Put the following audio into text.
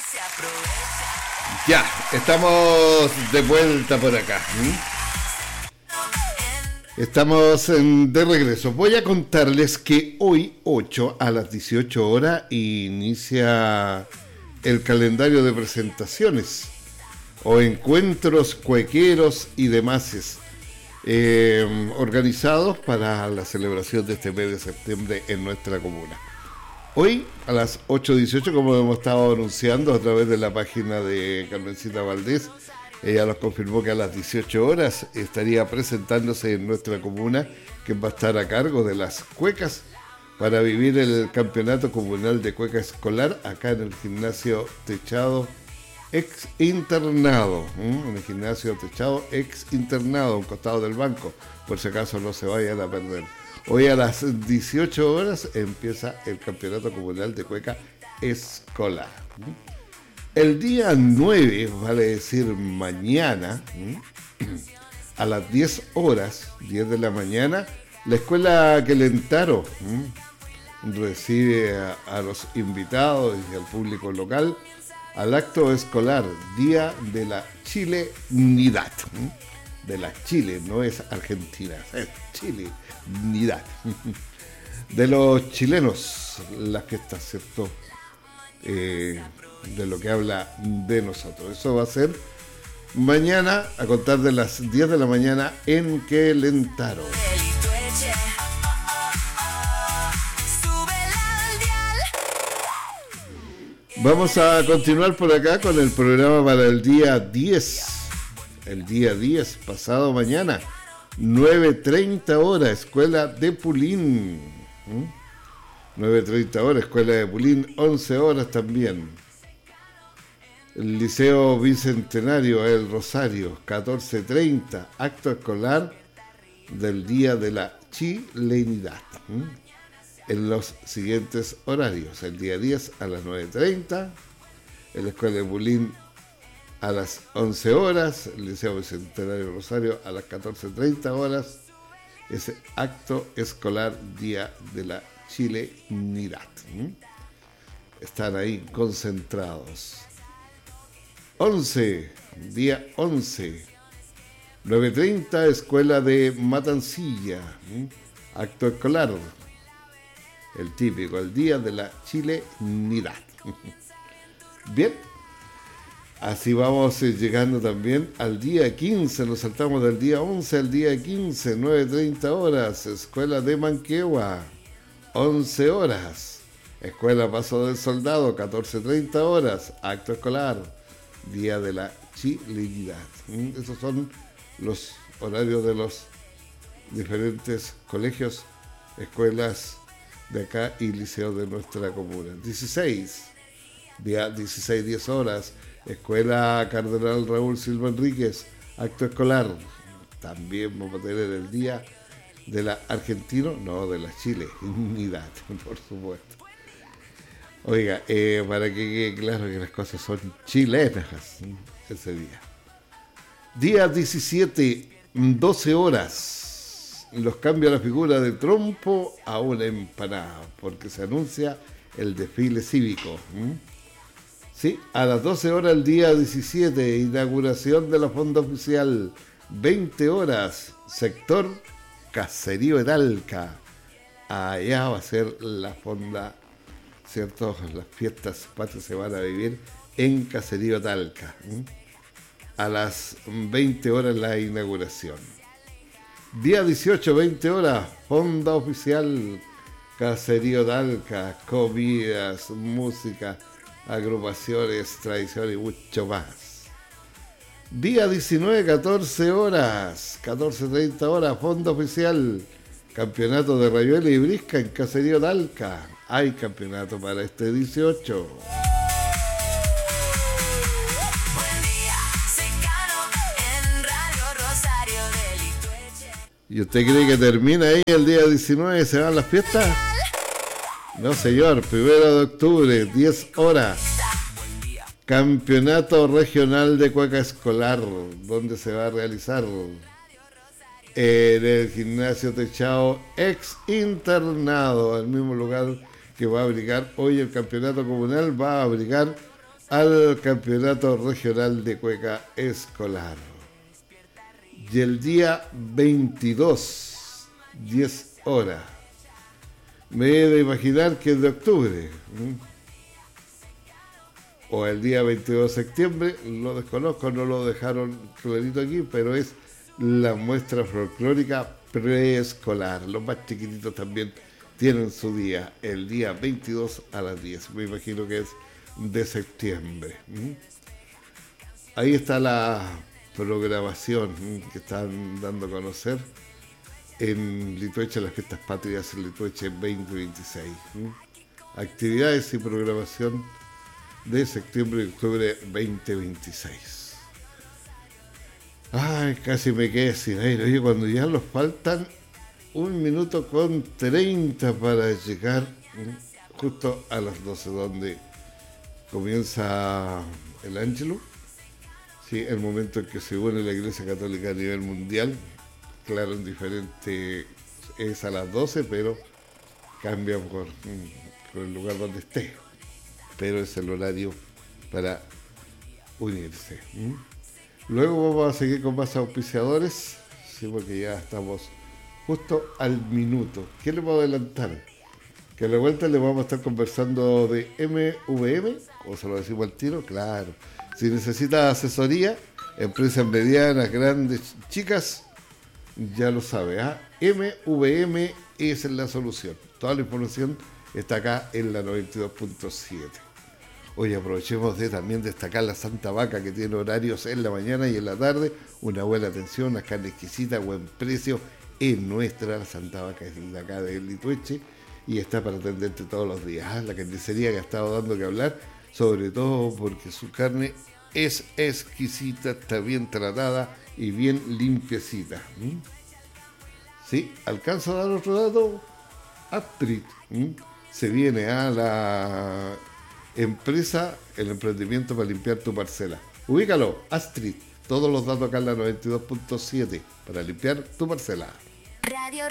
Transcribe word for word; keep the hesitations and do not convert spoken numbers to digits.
Ya, estamos de vuelta por acá. Estamos en, de regreso. Voy a contarles que hoy, ocho a las dieciocho horas, inicia el calendario de presentaciones o encuentros cuequeros y demás eh, organizados para la celebración de este mes de septiembre en nuestra comuna. Hoy a las ocho dieciocho, como hemos estado anunciando a través de la página de Carmencita Valdés, ella nos confirmó que a las dieciocho horas estaría presentándose en nuestra comuna, que va a estar a cargo de las cuecas para vivir el campeonato comunal de cueca escolar acá en el gimnasio techado ex internado, ¿eh? en el gimnasio techado ex internado, a un costado del banco, por si acaso no se vayan a perder. Hoy a las dieciocho horas empieza el campeonato comunal de cueca escolar. El día nueve, vale decir mañana, a las diez horas, diez de la mañana, la escuela Quelentaro recibe a, a los invitados y al público local al acto escolar, Día de la Chilenidad. De la Chile, no es Argentina, es Chile. Unidad de los chilenos, la fiesta, ¿cierto? Eh, de lo que habla de nosotros. Eso va a ser mañana a contar de las diez de la mañana en Quelentaro. Vamos a continuar por acá con el programa para el día diez. El día diez, pasado mañana. nueve treinta horas, Escuela de Pulín. ¿Mm? nueve treinta horas, Escuela de Pulín, once horas también. El Liceo Bicentenario, El Rosario, catorce treinta, acto escolar del Día de la Chilenidad. ¿Mm? En los siguientes horarios, el día diez a las nueve treinta, en la Escuela de Pulín a las once horas, el Liceo Bicentenario Rosario a las catorce treinta horas, ese acto escolar Día de la Chilenidad. ¿Mm? Están ahí concentrados. once, día once, nueve treinta, Escuela de Matancilla, ¿Mm? acto escolar, el típico, el Día de la Chilenidad. Bien. Así vamos llegando también al día quince, nos saltamos del día once al día quince, nueve treinta horas, Escuela de Manquehue, once horas, Escuela Paso del Soldado, catorce treinta horas, acto escolar, Día de la Chilenidad. Esos son los horarios de los diferentes colegios, escuelas de acá y liceos de nuestra comuna. dieciséis, día dieciséis, diez horas, Escuela Cardenal Raúl Silva Enríquez, acto escolar. También vamos a tener el día de la Argentino, no, de la Chilenidad, por supuesto. Oiga, eh, para que quede claro que las cosas son chilenas ese día. Día diecisiete, doce horas. Los cambia la figura de trompo a una empanada, porque se anuncia el desfile cívico. ¿Mm? Sí, a las doce horas el día diecisiete, inauguración de la fonda oficial, veinte horas, sector Caserío Edalca. Allá va a ser la fonda, ¿cierto? Las fiestas patrias se van a vivir en Caserío Edalca. ¿Mm? A las veinte horas la inauguración. Día dieciocho, veinte horas, fonda oficial, Caserío Edalca, comidas, música, agrupaciones, tradición y mucho más. Día diecinueve, catorce horas, catorce treinta horas, fondo oficial, campeonato de Rayuela y Brisca en Caserío Talca. Hay campeonato para este dieciocho. ¿Y usted cree que termina ahí el día diecinueve y se van las fiestas? No, señor, primero de octubre, diez horas. Campeonato Regional de Cueca Escolar, donde se va a realizar en el gimnasio techado ex internado, el mismo lugar que va a abrigar hoy el campeonato comunal, va a abrigar al Campeonato Regional de Cueca Escolar. Y el día veintidós, diez horas. Me he de imaginar que es de octubre. ¿eh? O el día veintidós de septiembre, lo desconozco, no lo dejaron clarito aquí, pero es la muestra folclórica preescolar. Los más chiquititos también tienen su día, el día veintidós a las diez. Me imagino que es de septiembre. ¿eh? Ahí está la programación ¿eh? que están dando a conocer en Litueche, las fiestas patrias en Litueche veinte veintiséis. ¿eh? Actividades y programación de septiembre y octubre veinte veintiséis. Ay, casi me quedé sin aire. Oye, cuando ya nos faltan un minuto con treinta para llegar ¿eh? justo a las doce, donde comienza el Ángelus, sí, el momento en que se une la Iglesia Católica a nivel mundial. Claro, en diferente es a las doce, pero cambia por, por el lugar donde esté. Pero es el horario para unirse. ¿Mm? Luego vamos a seguir con más auspiciadores, sí, porque ya estamos justo al minuto. ¿Qué le puedo adelantar? Que a la vuelta le vamos a estar conversando de M V M, o se lo decimos al tiro, claro. Si necesita asesoría, empresas medianas, grandes, chicas, ya lo sabe, ¿ah? M V M es la solución. Toda la información está acá en la noventa y dos punto siete. Hoy aprovechemos de también destacar la Santa Vaca, que tiene horarios en la mañana y en la tarde, una buena atención, una carne exquisita, buen precio. Es nuestra, la Santa Vaca es de acá de Litueche y está para atenderte todos los días. ¿ah? La carnicería que ha estado dando que hablar, sobre todo porque su carne es exquisita, está bien tratada y bien limpiecita. ¿Mm? ¿Sí? ¿Alcanza a dar otro dato? Astrid. ¿Mm? Se viene a la empresa, el emprendimiento para limpiar tu parcela. Ubícalo, Astrid. Todos los datos acá en la noventa y dos punto siete para limpiar tu parcela. Radio